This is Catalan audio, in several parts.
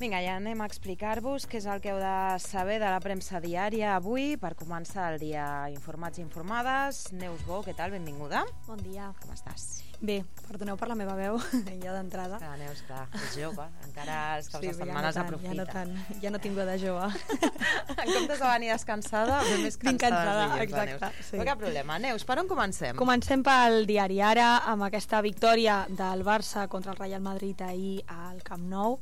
Vinga, ja anem a explicar-vos què és el que heu de saber de la premsa diària avui. Per començar el dia informats i informades. Neus Bou, què tal? Benvinguda. Bon dia. Com estàs? Bé, perdoneu per la meva veu, ja d'entrada. Clar, Neus, clar, és jove. Encara els caps de Sí, setmanes ja aprofita. ja no tinc veu de jove. En comptes de venir descansada, ben més cansada. Exacte. Sí. Però cap problema. Neus, per on comencem? Comencem pel diari Ara, amb aquesta victòria del Barça contra el Real Madrid ahir al Camp Nou,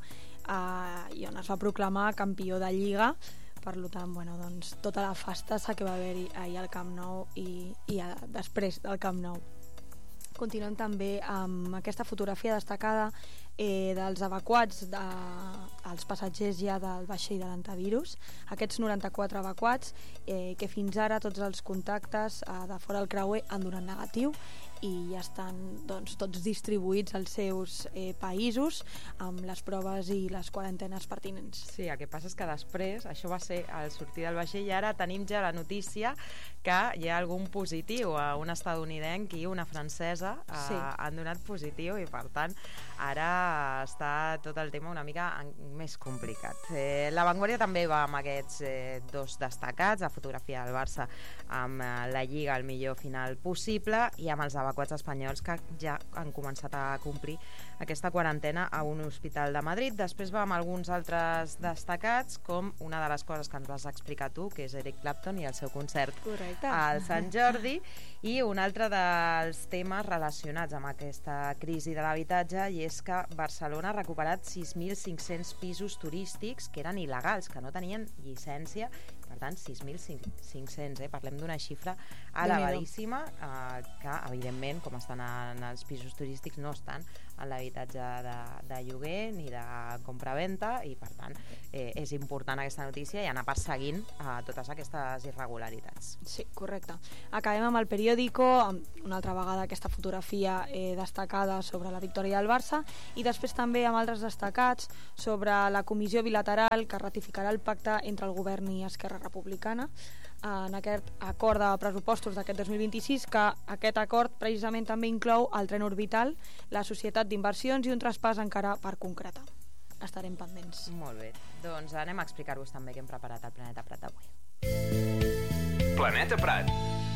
i on es va proclamar campió de Lliga. Per tant, doncs, tota la festassa que va haver-hi ahir al Camp Nou i després del Camp Nou. Continuem també amb aquesta fotografia destacada dels evacuats, els passatgers ja del vaixell de l'antivirus, aquests 94 evacuats que fins ara tots els contactes de fora del creuer han donat negatiu i ja estan tots distribuïts als seus països amb les proves i les quarantenes pertinents. Sí, el que passa és que després, això va ser al sortir del vaixell, i ara tenim ja la notícia que hi ha algun positiu, un estatunidenc i una francesa han donat positiu i per tant ara està tot el tema una mica més complicat. La Vanguardia també va amb aquests dos destacats, la fotografia del Barça amb la Lliga al millor final possible i amb els evacuats espanyols que ja han començat a complir aquesta quarantena a un hospital de Madrid. Després va amb alguns altres destacats, com una de les coses que ens vas explicar tu, que és Eric Clapton i el seu concert al Sant Jordi, i un altre dels temes relacionats amb aquesta crisi de l'habitatge, i és que Barcelona ha recuperat 6.500 pisos turístics que eren il·legals, que no tenien llicència. Per tant, 6.500, parlem d'una xifra elevadíssima, que evidentment, com estan en els pisos turístics, no estan en l'habitatge de lloguer ni de compra-venta, i per tant és important aquesta notícia i anar perseguint totes aquestes irregularitats. Sí, correcte. Acabem amb el periòdico, amb una altra vegada aquesta fotografia destacada sobre la victòria del Barça, i després també amb altres destacats sobre la comissió bilateral que ratificarà el pacte entre el govern i Esquerra Republicana en aquest acord de pressupostos d'aquest 2026, que aquest acord precisament també inclou el tren orbital, la societat d'inversions i un traspàs encara per concretar. Estarem pendents. Molt bé, doncs anem a explicar-vos també què hem preparat al Planeta Prat d'avui. Planeta Prat.